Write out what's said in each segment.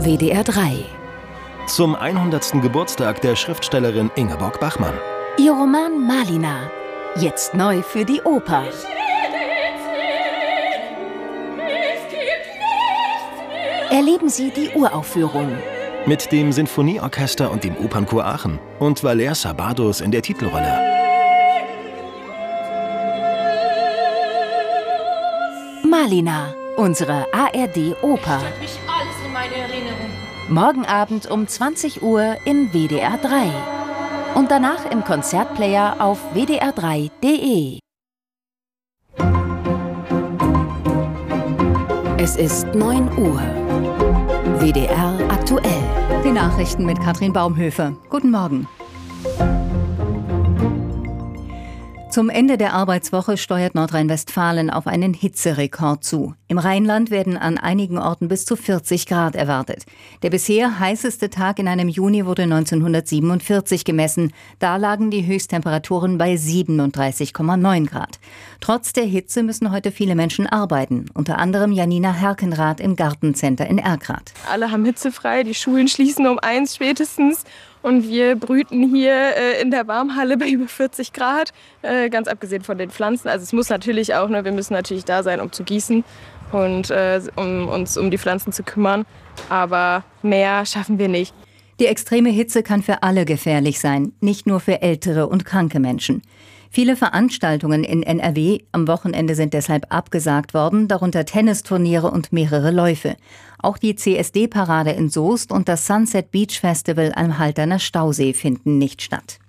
WDR 3. Zum 100. Geburtstag der Schriftstellerin Ingeborg Bachmann. Ihr Roman Malina, jetzt neu für die Oper. Erleben Sie die Uraufführung. Mit dem Sinfonieorchester und dem Opernchor Aachen und Valère Sabados in der Titelrolle. Malina, unsere ARD-Oper. Morgen Abend um 20 Uhr in WDR 3. Und danach im Konzertplayer auf wdr3.de. Es ist 9 Uhr. WDR aktuell. Die Nachrichten mit Katrin Baumhöfe. Guten Morgen. Zum Ende der Arbeitswoche steuert Nordrhein-Westfalen auf einen Hitzerekord zu. Im Rheinland werden an einigen Orten bis zu 40 Grad erwartet. Der bisher heißeste Tag in einem Juni wurde 1947 gemessen. Da lagen die Höchsttemperaturen bei 37,9 Grad. Trotz der Hitze müssen heute viele Menschen arbeiten. Unter anderem Janina Herkenrath im Gartencenter in Erkrath. Alle haben hitzefrei, die Schulen schließen um 1 spätestens. Und wir brüten hier in der Warmhalle bei über 40 Grad, ganz abgesehen von den Pflanzen. Also es muss natürlich auch, wir müssen natürlich da sein, um zu gießen und um uns um die Pflanzen zu kümmern. Aber mehr schaffen wir nicht. Die extreme Hitze kann für alle gefährlich sein, nicht nur für ältere und kranke Menschen. Viele Veranstaltungen in NRW am Wochenende sind deshalb abgesagt worden, darunter Tennisturniere und mehrere Läufe. Auch die CSD-Parade in Soest und das Sunset Beach Festival am Halterner Stausee finden nicht statt.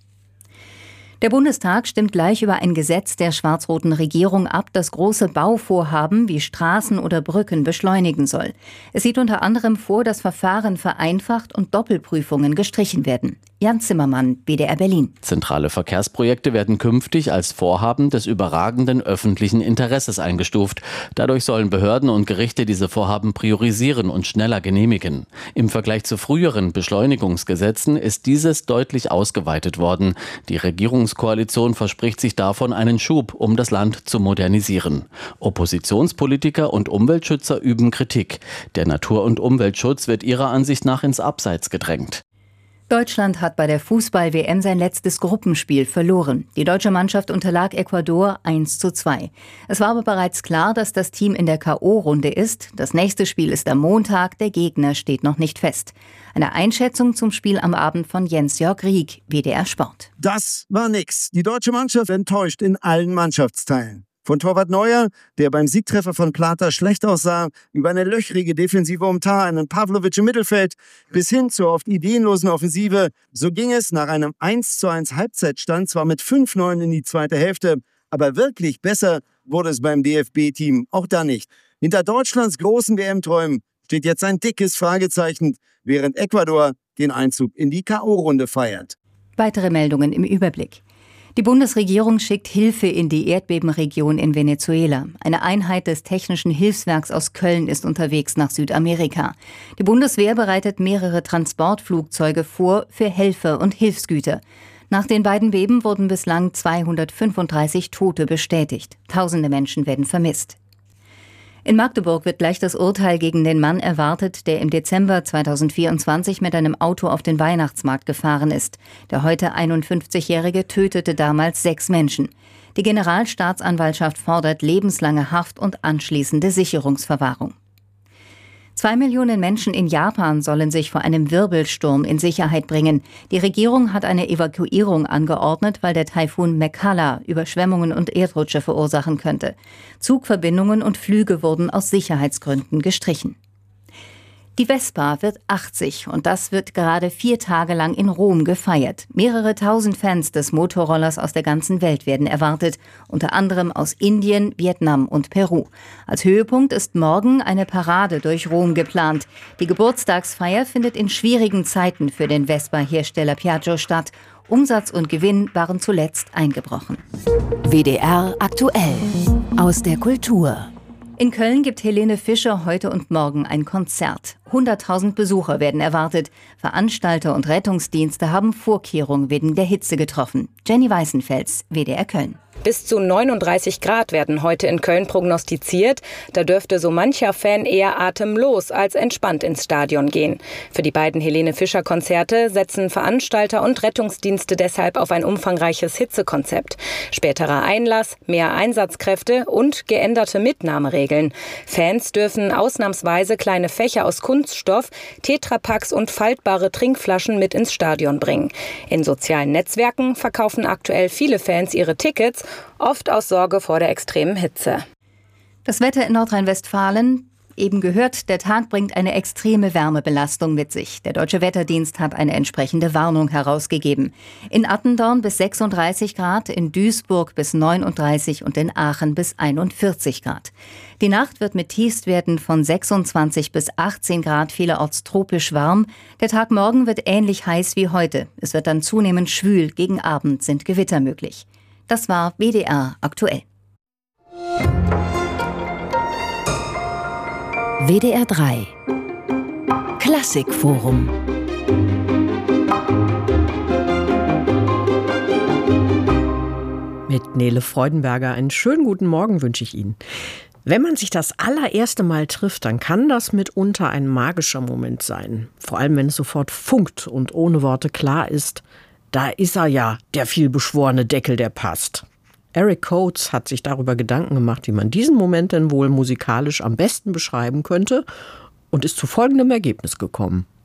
Der Bundestag stimmt gleich über ein Gesetz der schwarz-roten Regierung ab, das große Bauvorhaben wie Straßen oder Brücken beschleunigen soll. Es sieht unter anderem vor, dass Verfahren vereinfacht und Doppelprüfungen gestrichen werden. Jan Zimmermann, WDR Berlin. Zentrale Verkehrsprojekte werden künftig als Vorhaben des überragenden öffentlichen Interesses eingestuft. Dadurch sollen Behörden und Gerichte diese Vorhaben priorisieren und schneller genehmigen. Im Vergleich zu früheren Beschleunigungsgesetzen ist dieses deutlich ausgeweitet worden. Die Regierungskoalition verspricht sich davon einen Schub, um das Land zu modernisieren. Oppositionspolitiker und Umweltschützer üben Kritik. Der Natur- und Umweltschutz wird ihrer Ansicht nach ins Abseits gedrängt. Deutschland hat bei der Fußball-WM sein letztes Gruppenspiel verloren. Die deutsche Mannschaft unterlag Ecuador 1:2. Es war aber bereits klar, dass das Team in der K.O.-Runde ist. Das nächste Spiel ist am Montag, der Gegner steht noch nicht fest. Eine Einschätzung zum Spiel am Abend von Jens-Jörg Rieck, WDR Sport. Das war nix. Die deutsche Mannschaft enttäuscht in allen Mannschaftsteilen. Von Torwart Neuer, der beim Siegtreffer von Plata schlecht aussah, über eine löchrige Defensive um Tah, einen Pavlovic im Mittelfeld, bis hin zur oft ideenlosen Offensive. So ging es nach einem 1:1 Halbzeitstand zwar mit 5:9 in die zweite Hälfte, aber wirklich besser wurde es beim DFB-Team auch da nicht. Hinter Deutschlands großen WM-Träumen steht jetzt ein dickes Fragezeichen, während Ecuador den Einzug in die K.O.-Runde feiert. Weitere Meldungen im Überblick. Die Bundesregierung schickt Hilfe in die Erdbebenregion in Venezuela. Eine Einheit des Technischen Hilfswerks aus Köln ist unterwegs nach Südamerika. Die Bundeswehr bereitet mehrere Transportflugzeuge vor für Helfer und Hilfsgüter. Nach den beiden Beben wurden bislang 235 Tote bestätigt. Tausende Menschen werden vermisst. In Magdeburg wird gleich das Urteil gegen den Mann erwartet, der im Dezember 2024 mit einem Auto auf den Weihnachtsmarkt gefahren ist. Der heute 51-Jährige tötete damals 6 Menschen. Die Generalstaatsanwaltschaft fordert lebenslange Haft und anschließende Sicherungsverwahrung. 2 Millionen Menschen in Japan sollen sich vor einem Wirbelsturm in Sicherheit bringen. Die Regierung hat eine Evakuierung angeordnet, weil der Taifun Mekala Überschwemmungen und Erdrutsche verursachen könnte. Zugverbindungen und Flüge wurden aus Sicherheitsgründen gestrichen. Die Vespa wird 80 und das wird gerade 4 Tage lang in Rom gefeiert. Mehrere tausend Fans des Motorrollers aus der ganzen Welt werden erwartet, unter anderem aus Indien, Vietnam und Peru. Als Höhepunkt ist morgen eine Parade durch Rom geplant. Die Geburtstagsfeier findet in schwierigen Zeiten für den Vespa-Hersteller Piaggio statt. Umsatz und Gewinn waren zuletzt eingebrochen. WDR aktuell aus der Kultur. In Köln gibt Helene Fischer heute und morgen ein Konzert. 100.000 Besucher werden erwartet. Veranstalter und Rettungsdienste haben Vorkehrungen wegen der Hitze getroffen. Jenny Weißenfels, WDR Köln. Bis zu 39 Grad werden heute in Köln prognostiziert. Da dürfte so mancher Fan eher atemlos als entspannt ins Stadion gehen. Für die beiden Helene-Fischer-Konzerte setzen Veranstalter und Rettungsdienste deshalb auf ein umfangreiches Hitzekonzept. Späterer Einlass, mehr Einsatzkräfte und geänderte Mitnahmeregeln. Fans dürfen ausnahmsweise kleine Fächer aus Kunststoff, Tetrapacks und faltbare Trinkflaschen mit ins Stadion bringen. In sozialen Netzwerken verkaufen aktuell viele Fans ihre Tickets, oft aus Sorge vor der extremen Hitze. Das Wetter in Nordrhein-Westfalen, eben gehört, der Tag bringt eine extreme Wärmebelastung mit sich. Der Deutsche Wetterdienst hat eine entsprechende Warnung herausgegeben. In Attendorn bis 36 Grad, in Duisburg bis 39 und in Aachen bis 41 Grad. Die Nacht wird mit Tiefstwerten von 26 bis 18 Grad vielerorts tropisch warm. Der Tag morgen wird ähnlich heiß wie heute. Es wird dann zunehmend schwül, gegen Abend sind Gewitter möglich. Das war WDR aktuell. WDR 3 Klassikforum. Mit Nele Freudenberger einen schönen guten Morgen wünsche ich Ihnen. Wenn man sich das allererste Mal trifft, dann kann das mitunter ein magischer Moment sein. Vor allem, wenn es sofort funkt und ohne Worte klar ist, da ist er ja, der vielbeschworene Deckel, der passt. Eric Coates hat sich darüber Gedanken gemacht, wie man diesen Moment denn wohl musikalisch am besten beschreiben könnte und ist zu folgendem Ergebnis gekommen.